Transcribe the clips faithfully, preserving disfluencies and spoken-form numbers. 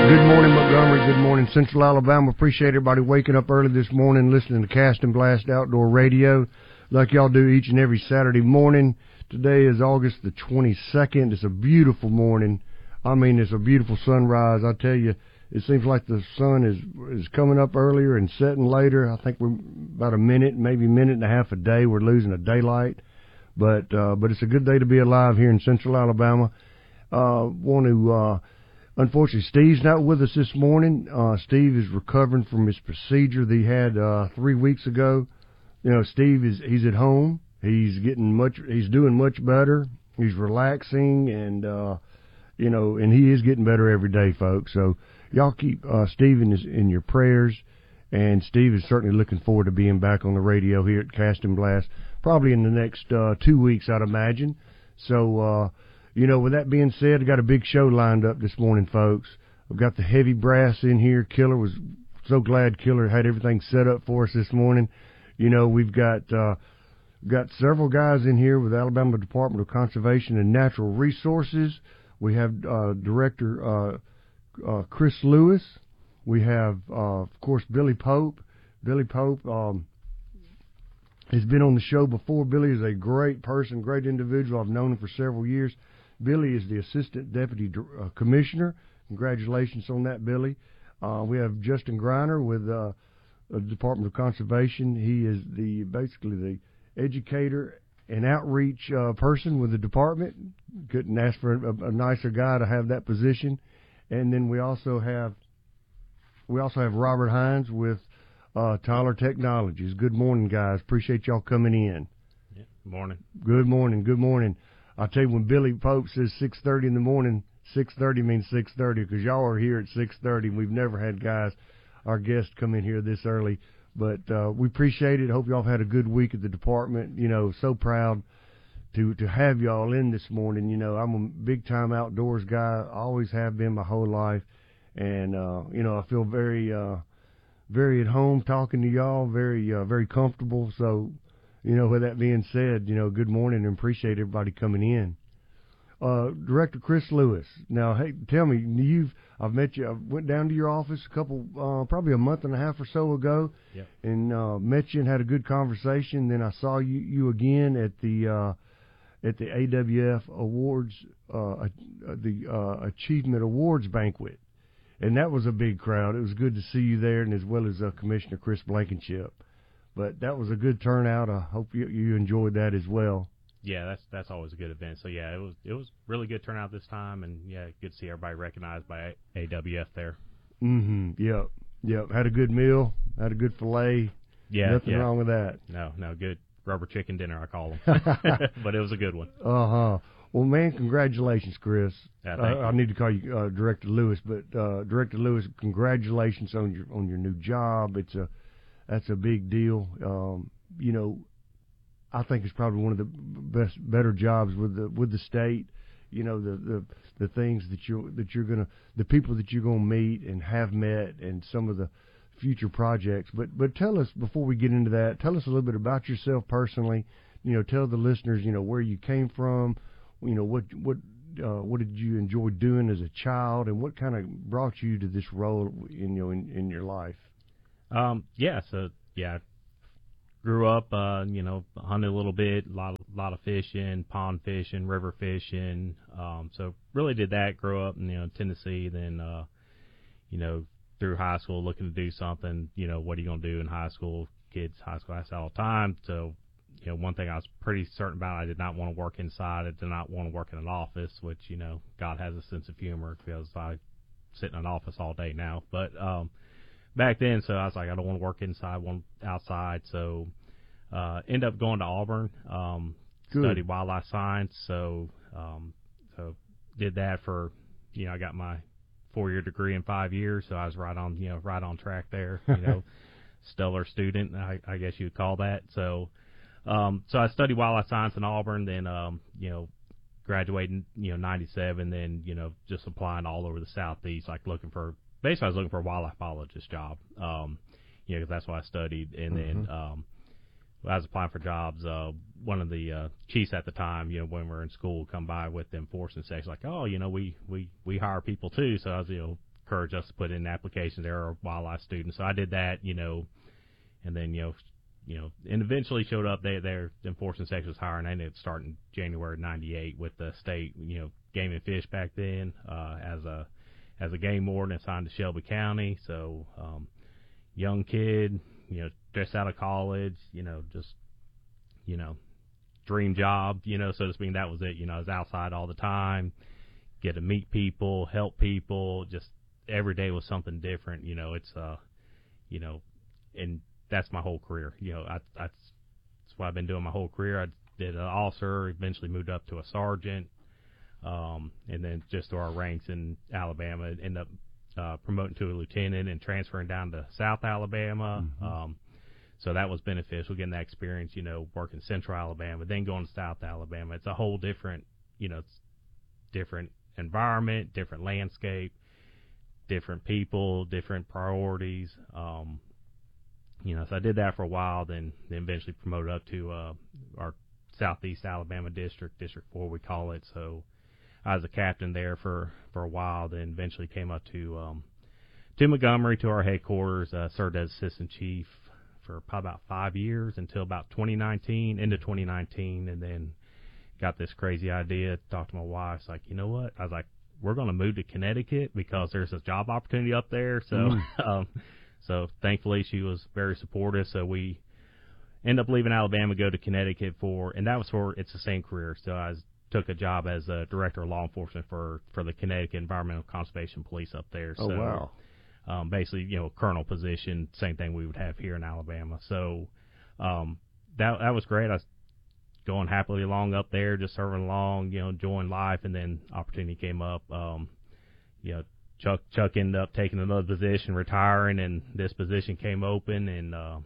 Good morning, Montgomery. Good morning, Central Alabama. Appreciate everybody waking up early this morning, listening to Cast and Blast Outdoor Radio, like y'all do each and every Saturday morning. Today is August the twenty-second. It's a beautiful morning. I mean, it's a beautiful sunrise. I tell you, it seems like the sun is is coming up earlier and setting later. I think we're about a minute, maybe a minute and a half a day. We're losing a daylight, but uh, but it's a good day to be alive here in Central Alabama. Uh, want to. Uh, Unfortunately, Steve's not with us this morning. Uh, Steve is recovering from his procedure that he had uh, three weeks ago. You know, Steve is he's at home. He's getting much. He's doing much better. He's relaxing, and uh, you know, and he is getting better every day, folks. So y'all keep uh, Steve in, his, in your prayers. And Steve is certainly looking forward to being back on the radio here at Cast and Blast, probably in the next uh, two weeks, I'd imagine. So. Uh, You know, with that being said, I got a big show lined up this morning, folks. I've got the heavy brass in here. Killer was so glad Killer had everything set up for us this morning. You know, we've got uh, got several guys in here with Alabama Department of Conservation and Natural Resources. We have uh, Director uh, uh, Chris Lewis. We have, uh, of course, Billy Pope. Billy Pope um, has been on the show before. Billy is a great person, great individual. I've known him for several years. Billy is the Assistant Deputy uh, Commissioner. Congratulations on that, Billy. Uh, we have Justin Greiner with uh, the Department of Conservation. He is the basically the educator and outreach uh, person with the department. Couldn't ask for a, a nicer guy to have that position. And then we also have we also have Robert Hines with uh, Tyler Technologies. Good morning, guys. Appreciate y'all coming in. Yeah, good morning. Good morning. Good morning. I'll tell you, when Billy Pope says six thirty in the morning, six thirty means six thirty, because y'all are here at six thirty. We've never had guys, our guests, come in here this early. But uh, we appreciate it. Hope y'all have had a good week at the department. You know, so proud to, to have y'all in this morning. You know, I'm a big-time outdoors guy. I always have been my whole life. And, uh, you know, I feel very, uh, very at home talking to y'all, very, uh, very comfortable. So, you know, with that being said, you know, good morning and appreciate everybody coming in. Uh, Director Chris Lewis. Now, hey, tell me, you've I've met you. I went down to your office a couple, uh, probably a month and a half or so ago, yep. and uh, met you and had a good conversation. Then I saw you, you again at the uh, at the A W F Awards, uh, the uh, Achievement Awards banquet, and that was a big crowd. It was good to see you there, and as well as uh, Commissioner Chris Blankenship. But that was a good turnout. I hope you, you enjoyed that as well. Yeah, that's that's always a good event. So yeah, it was it was really good turnout this time, and yeah, good to see everybody recognized by A W F there. Mm-hmm. Yep. Yep. Had a good meal. Had a good filet. Yeah. Nothing yeah. wrong with that. No, no, good rubber chicken dinner, I call them. But it was a good one. Uh huh. Well, man, congratulations, Chris. Yeah, uh, thank you. I need to call you uh, Director Lewis, but uh, Director Lewis, congratulations on your on your new job. It's a That's a big deal. Um, you know, I think it's probably one of the best, better jobs with the with the state. You know, the the, the things that you that you're gonna, the people that you're gonna meet and have met, and some of the future projects. But but tell us, before we get into that, tell us a little bit about yourself personally. You know, tell the listeners, you know, where you came from. You know, what what uh, what did you enjoy doing as a child, and what kind of brought you to this role in you know in, in your life. Um, yeah, so, yeah, grew up, uh, you know, hunted a little bit, a lot, lot of fishing, pond fishing, river fishing. Um, so really did that, grew up in, you know, Tennessee, then, uh, you know, through high school looking to do something, you know, what are you going to do in high school? Kids, high school, I say all the time. So, you know, one thing I was pretty certain about, I did not want to work inside. I did not want to work in an office, which, you know, God has a sense of humor because I sit in an office all day now. But, um, back then, so I was like, I don't want to work inside, I want outside. So, uh, end up going to Auburn, um, studied wildlife science. So, um, so did that for, you know, I got my four-year degree in five years. So I was right on, you know, right on track there. You know, stellar student, I, I guess you would call that. So, um, so I studied wildlife science in Auburn. Then, um, you know, graduating, you know, ninety-seven. Then, you know, just applying all over the Southeast, like looking for. Basically, I was looking for a wildlife biologist job, um, you know, because that's what I studied. And mm-hmm. then um, I was applying for jobs. Uh, one of the uh, chiefs at the time, you know, when we were in school, come by with the enforcement section, like, oh, you know, we, we, we hire people too. So I was, you know, encouraged us to put in applications. They were wildlife students, so I did that, you know, and then you know, you know, and eventually showed up. They their enforcement section was hiring. I ended up starting January ninety-eight with the state, you know, Game and Fish back then uh, as a as a game warden assigned to Shelby County. So um, young kid, you know, just out of college, you know, just you know, dream job, you know, so to speak. That was it. You know, I was outside all the time, get to meet people, help people. Just every day was something different. You know, it's uh, you know, and that's my whole career. You know, I, I, that's what I've been doing my whole career. I did an officer, eventually moved up to a sergeant, um, and then just through our ranks in Alabama, ended up uh, promoting to a lieutenant and transferring down to South Alabama. Mm-hmm. Um, so that was beneficial, getting that experience, you know, working Central Alabama, then going to South Alabama. It's a whole different, you know, it's different environment, different landscape, different people, different priorities. Um, You know, so I did that for a while, then, then eventually promoted up to uh, our Southeast Alabama district, District four we call it. So I was a captain there for, for a while, then eventually came up to um, to Montgomery, to our headquarters, uh, served as assistant chief for probably about five years until about twenty nineteen, into twenty nineteen, and then got this crazy idea, talked to my wife, it's like, you know what? I was like, we're going to move to Connecticut because there's a job opportunity up there. So, mm. um, So thankfully she was very supportive. So we ended up leaving Alabama, go to Connecticut for, and that was for, it's the same career. So I was, took a job as a director of law enforcement for, for the Connecticut Environmental Conservation Police up there. Oh, so, wow. Um, basically, you know, colonel position, same thing we would have here in Alabama. So um, that that was great. I was going happily along up there, just serving along, you know, enjoying life, and then opportunity came up. Um, you know, Chuck Chuck ended up taking another position, retiring, and this position came open, and uh,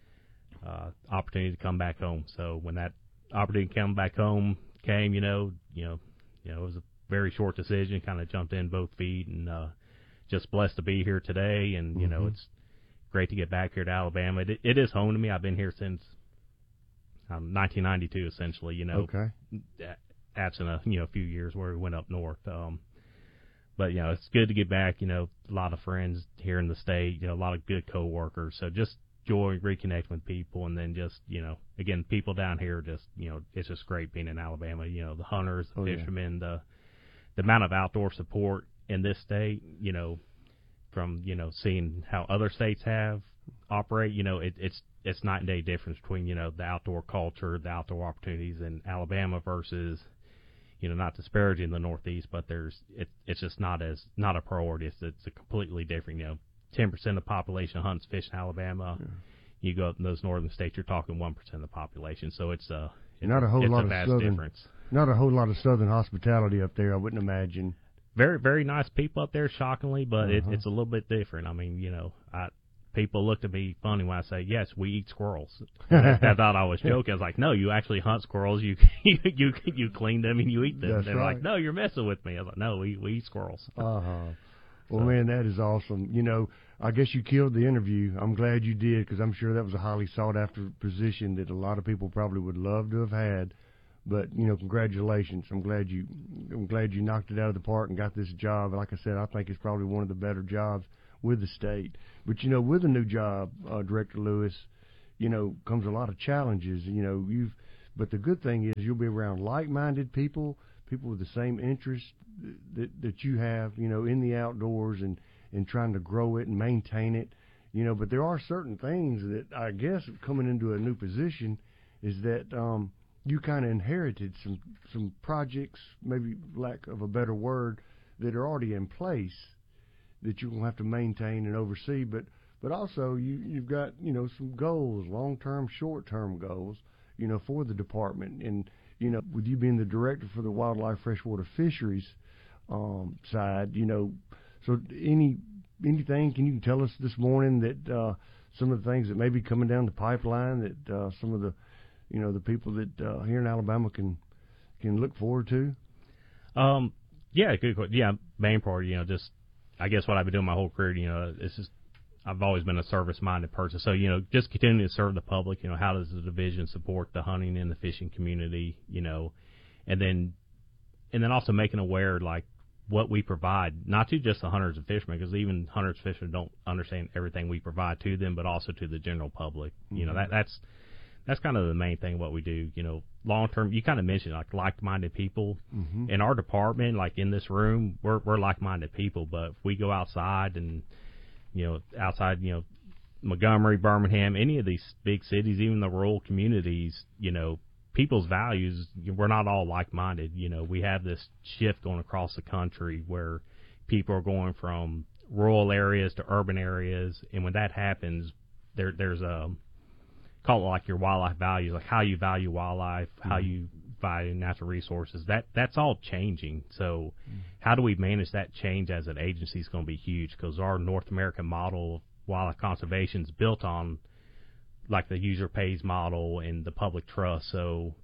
uh, opportunity to come back home. So when that opportunity to come back home came, you know, you know, you know, it was a very short decision. Kind of jumped in both feet, and uh, just blessed to be here today. And you mm-hmm. know, it's great to get back here to Alabama. It, it is home to me. I've been here since um, nineteen ninety-two, essentially. You know, okay. absent a you know a few years where we went up north. Um, But, you know, it's good to get back, you know, a lot of friends here in the state, you know, a lot of good coworkers. So just joy reconnecting with people, and then just, you know, again, people down here just, you know, it's just great being in Alabama. You know, the hunters, the oh, fishermen, yeah. the the amount of outdoor support in this state, you know, from, you know, seeing how other states have operate, you know, it, it's it's night and day difference between, you know, the outdoor culture, the outdoor opportunities in Alabama versus, you know, not disparaging the Northeast, but there's it, it's just not as not a priority. It's, it's a completely different. You know, ten percent of the population hunts, fish in Alabama. Yeah. You go up in those northern states, you're talking one percent of the population. So it's a it's, not a whole it's lot a vast of southern, difference. Not a whole lot of southern hospitality up there, I wouldn't imagine. Very very nice people up there, shockingly, but uh-huh. it, it's a little bit different. I mean, you know, I. People look at me funny when I say, yes, we eat squirrels. I thought I was joking. I was like, no, you actually hunt squirrels. You you you, you clean them and you eat them. That's They're right. like, no, you're messing with me. I was like, no, we, we eat squirrels. Uh-huh. Well, so, man, that is awesome. You know, I guess you killed the interview. I'm glad you did, because I'm sure that was a highly sought-after position that a lot of people probably would love to have had. But, you know, congratulations. I'm glad you I'm glad you knocked it out of the park and got this job. Like I said, I think it's probably one of the better jobs with the state. But, you know, with a new job, uh, Director Lewis, you know, comes a lot of challenges. You know, you've, but the good thing is you'll be around like-minded people, people with the same interests that that you have, you know, in the outdoors and, and trying to grow it and maintain it. You know, but there are certain things that I guess coming into a new position is that um, you kind of inherited some, some projects, maybe lack of a better word, that are already in place that you're going to have to maintain and oversee, but but also you, you've got, you know, some goals, long-term, short-term goals, you know, for the department. And, you know, with you being the director for the Wildlife Freshwater Fisheries um, side, you know, so any anything, can you tell us this morning that uh, some of the things that may be coming down the pipeline that uh, some of the, you know, the people that uh, here in Alabama can can look forward to? Um, yeah, good question. Yeah, main priority, you know, just I guess what I've been doing my whole career, you know, it's just I've always been a service-minded person. So, you know, just continuing to serve the public, you know, how does the division support the hunting and the fishing community, you know, and then and then also making aware, like, what we provide, not to just the hunters and fishermen, because even hunters and fishermen don't understand everything we provide to them, but also to the general public. Mm-hmm. You know, that that's that's kind of the main thing what we do. You know, long term, you kind of mentioned like like-minded people. Mm-hmm. In our department, like in this room, we're we're like-minded people, but if we go outside and, you know, outside, you know, Montgomery, Birmingham, any of these big cities, even the rural communities, you know, people's values, we're not all like-minded. You know, we have this shift going across the country where people are going from rural areas to urban areas, and when that happens, there there's a, call it like your wildlife values, like how you value wildlife, mm-hmm. how you value natural resources. That that's all changing. So mm-hmm. how do we manage that change as an agency is going to be huge, because our North American model of wildlife conservation is built on like the user pays model and the public trust. So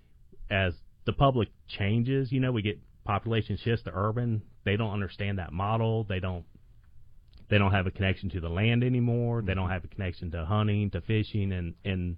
as the public changes, you know, we get population shifts to urban. They don't understand that model. They don't they don't have a connection to the land anymore. They don't have a connection to hunting, to fishing, and, and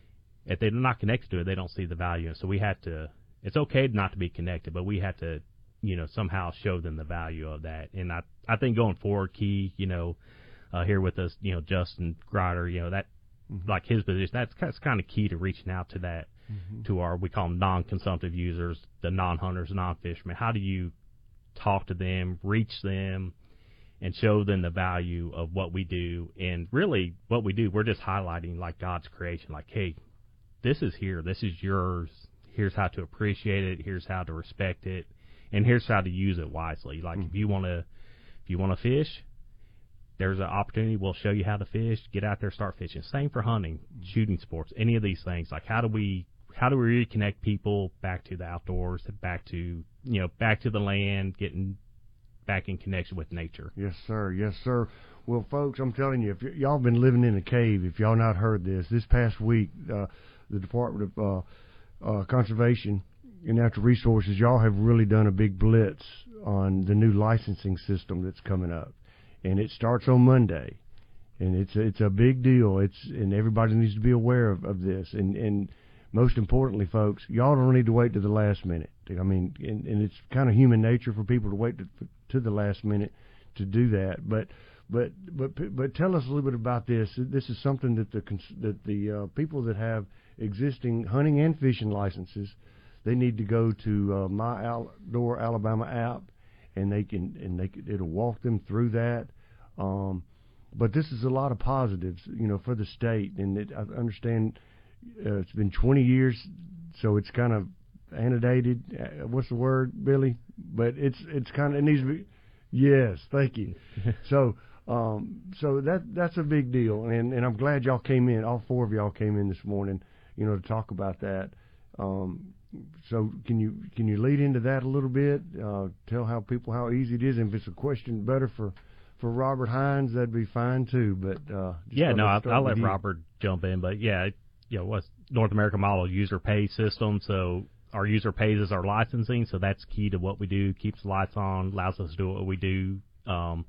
if they're not connected to it, they don't see the value. So we have to, it's okay not to be connected, but we have to, you know, somehow show them the value of that. And I I think going forward, Key, you know, uh, here with us, you know, Justin Grider, you know, that, Mm-hmm. like his position, that's, that's kind of key to reaching out to that, mm-hmm. to our, we call them non-consumptive users, the non-hunters, non-fishermen. How do you talk to them, reach them, and show them the value of what we do? And really, what we do, we're just highlighting like God's creation, like, hey, this is here, this is yours, here's how to appreciate it, here's how to respect it, and here's how to use it wisely. Like, mm-hmm. if you want to, if you want to fish, there's an opportunity. We'll show you how to fish. Get out there, start fishing. Same for hunting, shooting sports, any of these things. Like, how do we how do we reconnect people back to the outdoors, back to you know back to the land, getting back in connection with nature? Yes, sir. Yes, sir. Well, folks, I'm telling you, if y- y'all been living in a cave, if y'all not heard this, this past week, uh, the Department of uh, uh, Conservation and Natural Resources, y'all have really done a big blitz on the new licensing system that's coming up. And it starts on Monday, and it's it's a big deal. It's and everybody needs to be aware of, of this. And and most importantly, folks, y'all don't need to wait to the last minute. I mean, and, and it's kind of human nature for people to wait to, to the last minute to do that. But but but but tell us a little bit about this. This is something that the that the uh, people that have existing hunting and fishing licenses, they need to go to uh, My Outdoor Alabama app. And they can, and they can, it'll walk them through that. Um, but this is a lot of positives, you know, for the state. And it, I understand uh, it's been twenty years, so it's kind of annotated. Uh, what's the word, Billy? But it's it's kind of, it needs to be. Yes, thank you. so um, so that that's a big deal, and and I'm glad y'all came in. All four of y'all came in this morning, you know, to talk about that. Um, So can you can you lead into that a little bit? Uh, tell how people how easy it is. And if it's a question better for, for Robert Hines, that'd be fine too. But uh, yeah, no, I'll, I'll let you. Robert jump in. But yeah, you know, what's North American model user pay system? So our user pays is our licensing, so that's key to what we do. Keeps the lights on, allows us to do what we do. Um,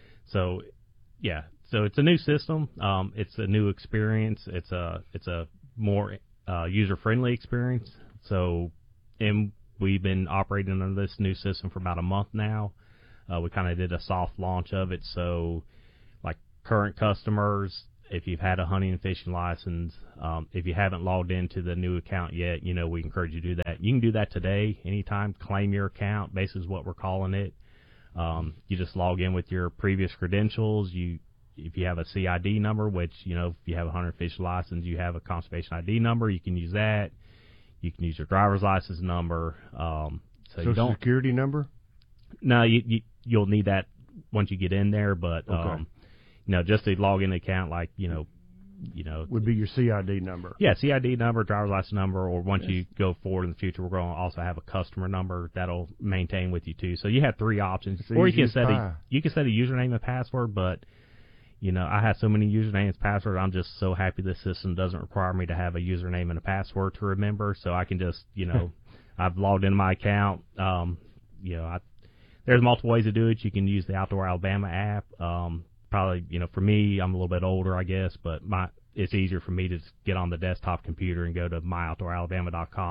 so yeah, so it's a new system. Um, it's a new experience. It's a it's a more uh, user friendly experience. So, and we've been operating under this new system for about a month now. Uh, we kind of did a soft launch of it. So, like current customers, if you've had a hunting and fishing license, um, if you haven't logged into the new account yet, you know, we encourage you to do that. You can do that today, anytime. Claim your account, basically is what we're calling it. Um, you just log in with your previous credentials. You, if you have a C I D number, which, you know, if you have a hunting and fishing license, you have a conservation I D number, you can use that. You can use your driver's license number. Um, so Social you don't, Security number? No, you, you, you'll need that once you get in there. But okay. um, you know, just to log in the account, like you know, you know, would be your C I D number. Yeah, C I D number, driver's license number, or once yes. you go forward in the future, we're going to also have a customer number that'll maintain with you too. So you have three options, it's or you can set pie. a you can set a username and password, but you know, I have so many usernames and passwords. I'm just so happy this system doesn't require me to have a username and a password to remember. So I can just, you know, I've logged into my account. Um, you know, I, there's multiple ways to do it. You can use the Outdoor Alabama app. Um, probably, you know, for me, I'm a little bit older, I guess, but my it's easier for me to just get on the desktop computer and go to my outdoor alabama dot com.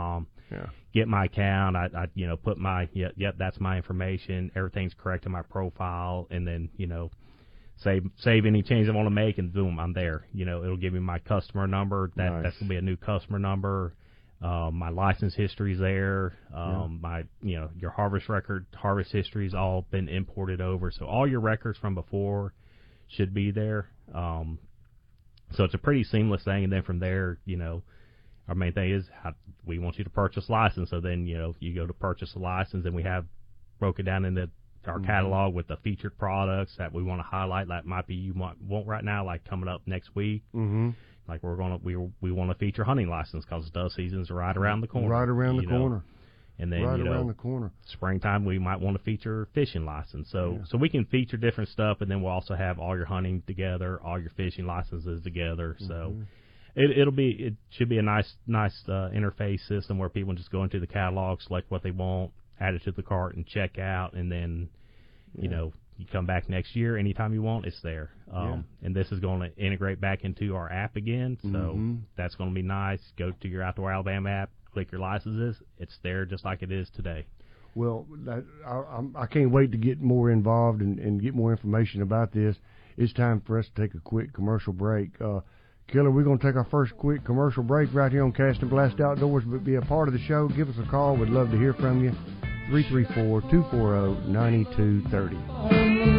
yeah. get my account. I, I you know put my yep, yep that's my information. Everything's correct in my profile, and then you know save save any change I want to make, and boom, I'm there. You know, it'll give me my customer number. That Nice. That's gonna be a new customer number. Um, my license history's there. Um, yeah. My you know your harvest record, harvest history's all been imported over. So all your records from before should be there. Um, so it's a pretty seamless thing, and then from there, you know, our main thing is how we want you to purchase a license. So then, you know, you go to purchase a license, and we have broken down into our mm-hmm. catalog with the featured products that we want to highlight. That might be you want, want right now, like coming up next week. Mm-hmm. Like we're gonna we we want to feature hunting license because dove season's right around the corner. Right around the know. corner. And then right you know, around the corner. Springtime we might want to feature fishing license. So yeah. so we can feature different stuff, and then we'll also have all your hunting together, all your fishing licenses together. Mm-hmm. So it, it'll be it should be a nice nice uh, interface system where people just go into the catalog, select what they want, add it to the cart, and check out, and then yeah. you know you come back next year anytime you want, it's there. Um, yeah. And this is going to integrate back into our app again, so mm-hmm. that's going to be nice. Go to your Outdoor Alabama app. Click your licenses. It's there just like it is today. Well, that, I, I'm, I can't wait to get more involved and, and get more information about this. It's time for us to take a quick commercial break. Uh, Killer, we're going to take our first quick commercial break right here on Cast and Blast Outdoors. But be a part of the show. Give us a call. We'd love to hear from you. three three four, two four zero, nine two three zero.